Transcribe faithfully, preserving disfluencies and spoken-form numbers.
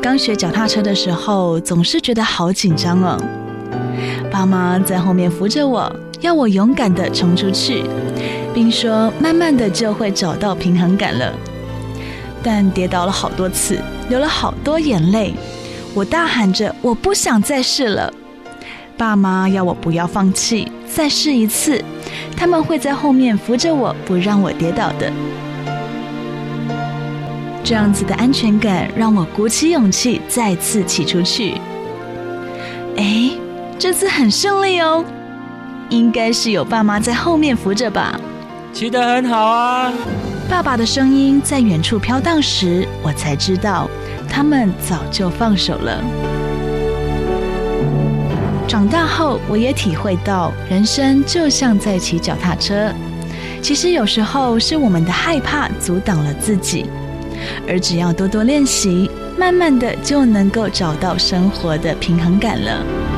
刚学脚踏车的时候，总是觉得好紧张哦。爸妈在后面扶着我，要我勇敢地冲出去，并说慢慢的就会找到平衡感了。但跌倒了好多次，流了好多眼泪，我大喊着我不想再试了。爸妈要我不要放弃，再试一次，他们会在后面扶着我，不让我跌倒的。这样子的安全感让我鼓起勇气再次骑出去。哎，这次很顺利哦，应该是有爸妈在后面扶着吧。 骑得很好啊。 爸爸的声音在远处飘荡时，我才知道他们早就放手了。长大后，我也体会到人生就像在骑脚踏车，其实有时候是我们的害怕阻挡了自己，而只要多多练习，慢慢的就能够找到生活的平衡感了。